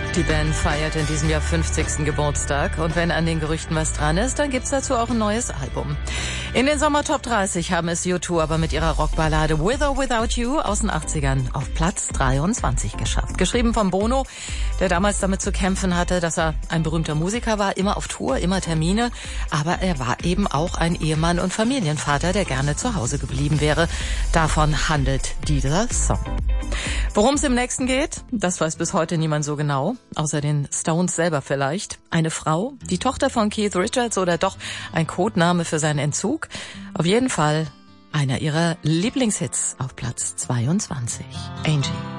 Die Band feiert in diesem Jahr 50. Geburtstag und wenn an den Gerüchten was dran ist, dann gibt's dazu auch ein neues Album. In den Sommer Top 30 haben es U2 aber mit ihrer Rockballade With or Without You aus den 80ern auf Platz 23 geschafft. Geschrieben von Bono, der damals damit zu kämpfen hatte, dass er ein berühmter Musiker war, immer auf Tour, immer Termine, aber er war eben auch ein Ehemann und Familienvater, der gerne zu Hause geblieben wäre. Davon handelt dieser Song. Worum es im nächsten geht, das weiß bis heute niemand so genau, außer den Stones selber vielleicht. Eine Frau, die Tochter von Keith Richards oder doch ein Codename für seinen Entzug. Auf jeden Fall einer ihrer Lieblingshits auf Platz 22. Angie.